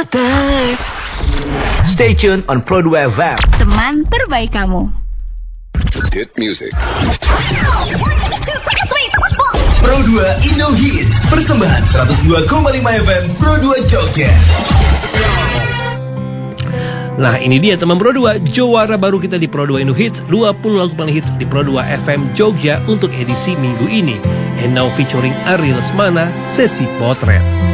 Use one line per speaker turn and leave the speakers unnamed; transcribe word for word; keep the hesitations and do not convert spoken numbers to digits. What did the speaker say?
santai. Stay tuned on Pro dua F M.
Teman terbaik kamu.
Hit music.
Pro dua Indo Hits, persembahan seratus dua koma lima F M Pro dua Jogja.
Nah, ini dia teman Pro dua, juara baru kita di Pro dua Indo Hits, dua puluh lagu paling hits di Pro dua F M Jogja untuk edisi minggu ini. And now featuring Ari Lesmana, Sesi Potret.